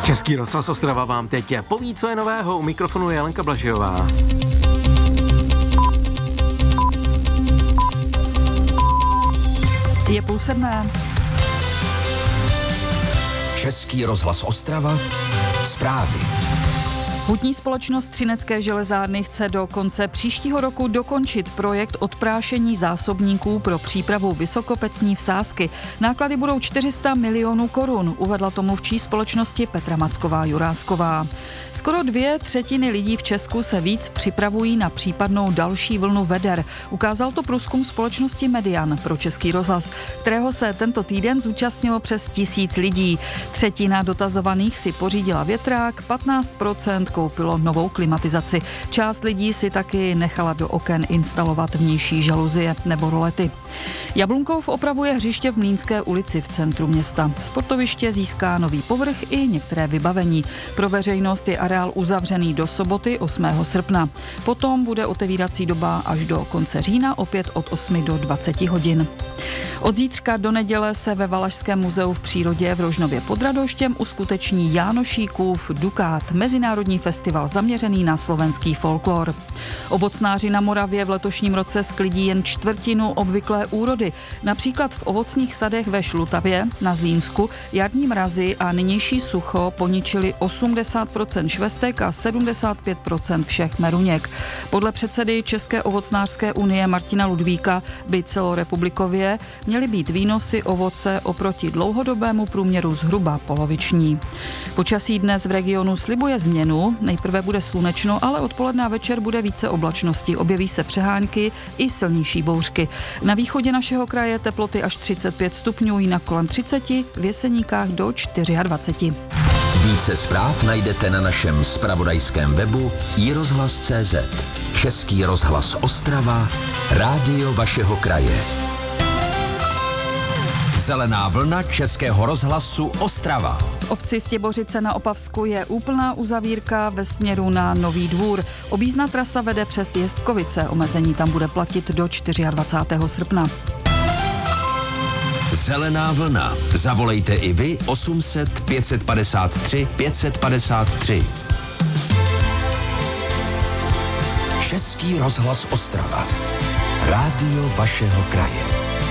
Český rozhlas Ostrava vám teď poví, co je nového. U mikrofonu je Lenka Blažejová. Je 6:30. Český rozhlas Ostrava. Zprávy. Hutní společnost Třinecké železárny chce do konce příštího roku dokončit projekt odprášení zásobníků pro přípravu vysokopecní vsázky. Náklady budou 400 milionů korun, uvedla to mluvčí společnosti Petra Macková-Jurásková. Skoro 2/3 lidí v Česku se víc připravují na případnou další vlnu veder. Ukázal to průzkum společnosti Median pro Český rozhlas, kterého se tento týden zúčastnilo přes 1000 lidí. 1/3 dotazovaných si pořídila větrák, 15% koupilo novou klimatizaci. Část lidí si taky nechala do oken instalovat vnější žaluzie nebo rolety. Jablunkov opravuje hřiště v Mlýnské ulici v centru města. Sportoviště získá nový povrch i některé vybavení. Pro veřejnost je areál uzavřený do soboty 8. srpna. Potom bude otevírací doba až do konce října, opět od 8 do 20 hodin. Od zítřka do neděle se ve Valašském muzeu v přírodě v Rožnově pod Radoštěm uskuteční Jánošíkův Dukát, mezinárodní festival zaměřený na slovenský folklor. Ovocnáři na Moravě v letošním roce sklidí jen 1/4 obvyklé úrody. Například v ovocných sadech ve Šlutavě na Zlínsku jarní mrazy a nynější sucho poničili 80% švestek a 75% všech meruněk. Podle předsedy České ovocnářské unie Martina Ludvíka by celorepublikově měly být výnosy ovoce oproti dlouhodobému průměru zhruba poloviční. Počasí dnes v regionu slibuje změnu. Nejprve bude slunečno, ale odpoledne a večer bude více oblačnosti. Objeví se přehánky i silnější bouřky. Na východě našeho kraje teploty až 35 stupňů, jinak kolem 30, v Jeseníkách do 24. Více zpráv najdete na našem zpravodajském webu iRozhlas.cz. Český rozhlas Ostrava, rádio vašeho kraje. Zelená vlna Českého rozhlasu Ostrava. V obci Stěbořice na Opavsku je úplná uzavírka ve směru na Nový Dvůr. Objízdná trasa vede přes Jestkovice. Omezení tam bude platit do 24. srpna. Zelená vlna. Zavolejte i vy 800 553 553. Český rozhlas Ostrava. Rádio vašeho kraje.